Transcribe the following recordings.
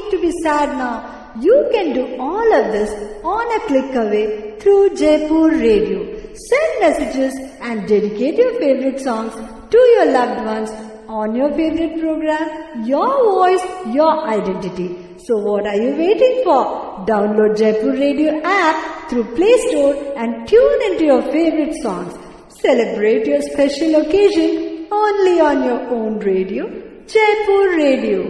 need to be sad now. You can do all of this on a click away through Jaipur Radio. Send messages and dedicate your favorite songs to your loved ones on your favorite program. Your voice, your identity. So what are you waiting for? Download Jaipur Radio app through Play Store and tune into your favorite songs. Celebrate your special occasion only on your own radio, Jaipur Radio.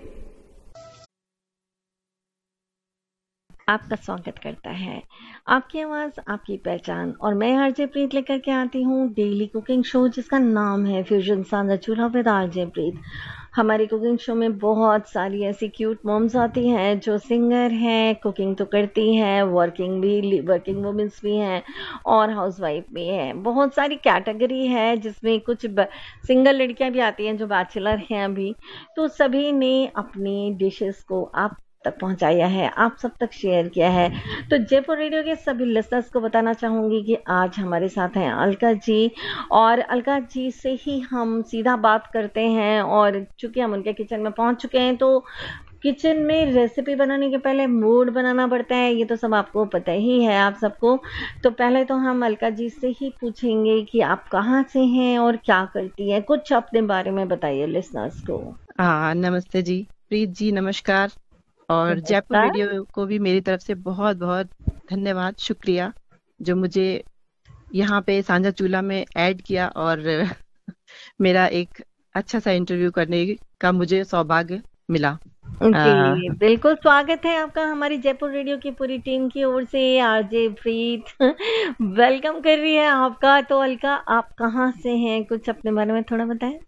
आपका स्वागत करता है आपकी आवाज़ आपकी पहचान और मैं आरजे प्रीत लेकर के आती हूँ डेली कुकिंग शो जिसका नाम है फ्यूजन सांझा चूल्हा विद आरजे प्रीत। हमारी कुकिंग शो में बहुत सारी ऐसी क्यूट मॉम्स आती हैं जो सिंगर हैं, कुकिंग तो करती हैं, वर्किंग वुमेन्स भी हैं और हाउसवाइफ भी हैं। बहुत सारी कैटेगरी है जिसमें कुछ सिंगल लड़कियां भी आती हैं जो बैचलर हैं अभी। तो सभी ने अपनी डिशेस को आप तक पहुंचाया है, आप सब तक शेयर किया है। तो जयपुर रेडियो के सभी लिसनर्स को बताना चाहूंगी कि आज हमारे साथ हैं अलका जी और अलका जी से ही हम सीधा बात करते हैं। और चूंकि हम उनके किचन में पहुंच चुके हैं तो किचन में रेसिपी बनाने के पहले मूड बनाना पड़ता है, ये तो सब आपको पता ही है आप सबको। तो पहले तो हम अलका जी से ही पूछेंगे कि आप कहाँ से हैं और क्या करती हैं, कुछ अपने बारे में बताइए लिसनर्स को। नमस्ते जी प्रीत जी, नमस्कार। और जयपुर रेडियो को भी मेरी तरफ से बहुत बहुत धन्यवाद, शुक्रिया जो मुझे यहाँ पे सांझा चूल्हा में ऐड किया और मेरा एक अच्छा सा इंटरव्यू करने का मुझे सौभाग्य मिला। बिल्कुल स्वागत है आपका हमारी जयपुर रेडियो की पूरी टीम की ओर से। आरजे प्रीत वेलकम कर रही है आपका। तो अलका, आप कहाँ से हैं, कुछ अपने बारे में थोड़ा बताएं।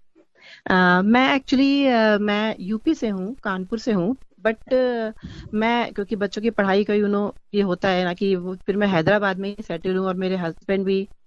मैं यूपी से हूँ, कानपुर से हूँ। बट मैं क्योंकि बच्चों की पढ़ाई का ये होता है ना कि फिर मैं हैदराबाद में ही सेटल हूँ और मेरे हस्बैंड भी